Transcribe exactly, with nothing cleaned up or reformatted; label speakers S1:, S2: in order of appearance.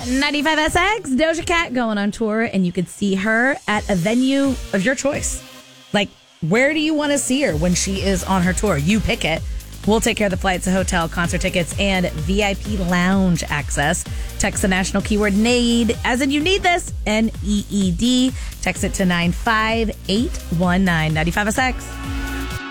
S1: ninety-five S X, Doja Cat going on tour, and you can see her at a venue of your choice. Like, where do you want to see her when she is on her tour? You pick it. We'll take care of the flights, the hotel, concert tickets, and V I P lounge access. Text the national keyword NEED, as in you need this, N E E D. Text it to nine five eight one nine. ninety-five S X.